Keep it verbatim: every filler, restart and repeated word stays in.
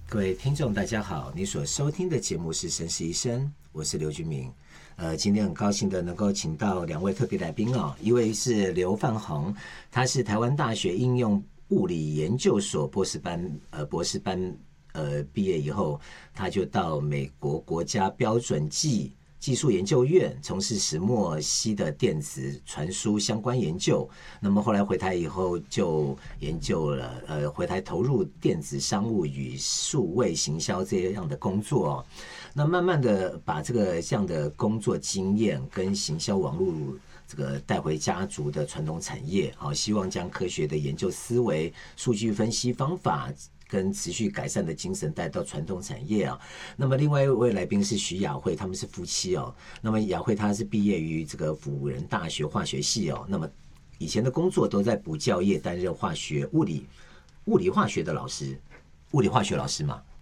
各位听众，大家好！你所收听的节目是《神识医生》，我是刘君明。呃，今天很高兴的能够请到两位特别来宾哦，一位是刘范宏，他是台湾大学应用物理研究所博士班呃博士班呃毕业以后，他就到美国国家标准技技术研究院从事石墨烯的电子传输相关研究。那么后来回台以后就研究了，呃，回台投入电子商务与数位行销这样的工作哦。那慢慢的把这个这样的工作经验跟行销网络这个带回家族的传统产业，好，希望将科学的研究思维、数据分析方法跟持续改善的精神带到传统产业啊。那么另外一位来宾是徐雅慧，他们是夫妻哦。那么雅慧她是毕业于这个辅仁大学化学系哦。那么以前的工作都在补教业担任化学、物理、物理化学的老师，物理化学老师嘛。